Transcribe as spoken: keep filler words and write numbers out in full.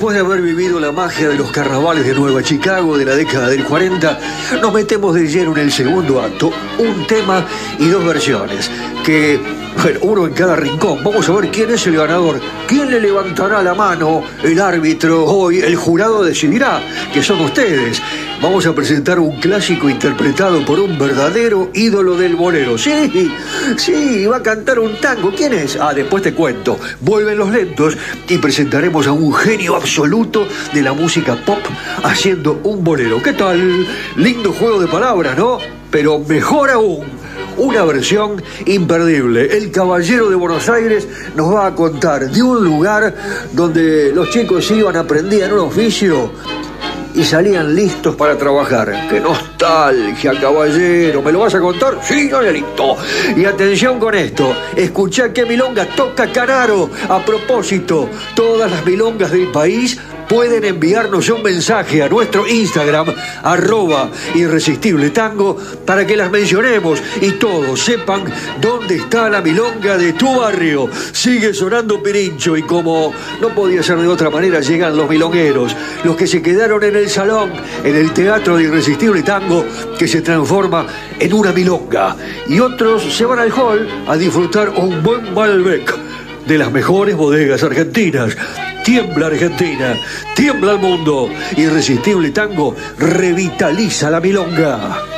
después de haber vivido la magia de los carnavales de Nueva Chicago de la década del cuarenta, nos metemos de lleno en el segundo acto, un tema y dos versiones, que, bueno, uno en cada rincón. Vamos a ver quién es el ganador, quién le levantará la mano, el árbitro, hoy el jurado decidirá, que son ustedes. Vamos a presentar un clásico interpretado por un verdadero ídolo del bolero. Sí, sí, va a cantar un tango. ¿Quién es? Ah, después te cuento. Vuelven los lentos y presentaremos a un genio absoluto de la música pop haciendo un bolero. ¿Qué tal? Lindo juego de palabras, ¿no? Pero mejor aún, una versión imperdible. El Caballero de Buenos Aires nos va a contar de un lugar donde los chicos iban, aprendían un oficio y salían listos para trabajar. ¡Qué nostalgia, caballero! ¿Me lo vas a contar? Sí, Danielito. Y atención con esto. Escuchá qué milonga toca Canaro. A propósito, todas las milongas del país pueden enviarnos un mensaje a nuestro Instagram, arroba Irresistible Tango, para que las mencionemos y todos sepan dónde está la milonga de tu barrio. Sigue sonando Pirincho y como no podía ser de otra manera, llegan los milongueros, los que se quedaron en el salón, en el Teatro de Irresistible Tango, que se transforma en una milonga. Y otros se van al hall a disfrutar un buen Malbec de las mejores bodegas argentinas. Tiembla Argentina, tiembla el mundo. Irresistible Tango revitaliza la milonga.